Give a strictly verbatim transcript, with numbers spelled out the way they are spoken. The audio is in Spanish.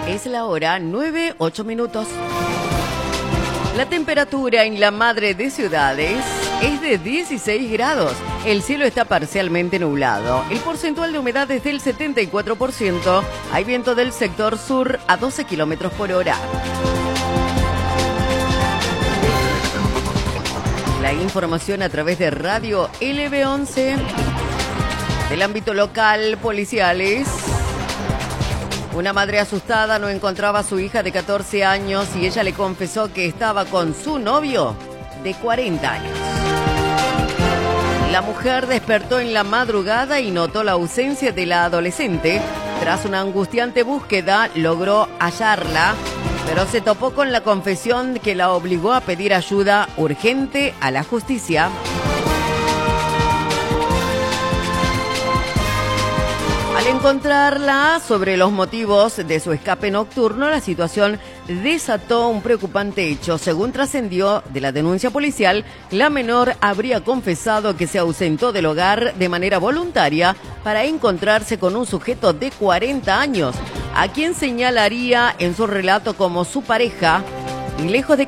Es la hora nueve, ocho minutos. La temperatura en la madre de ciudades es de dieciséis grados. El cielo está parcialmente nublado. El porcentual de humedad es del setenta y cuatro por ciento. Hay viento del sector sur a doce kilómetros por hora. La información a través de Radio L B once. Del ámbito local, policiales. Una madre asustada no encontraba a su hija de catorce años y ella le confesó que estaba con su novio de cuarenta años. La mujer despertó en la madrugada y notó la ausencia de la adolescente. Tras una angustiante búsqueda, logró hallarla, pero se topó con la confesión que la obligó a pedir ayuda urgente a la justicia. Al encontrarla sobre los motivos de su escape nocturno, la situación desató un preocupante hecho. Según trascendió de la denuncia policial, la menor habría confesado que se ausentó del hogar de manera voluntaria para encontrarse con un sujeto de cuarenta años, a quien señalaría en su relato como su pareja, lejos de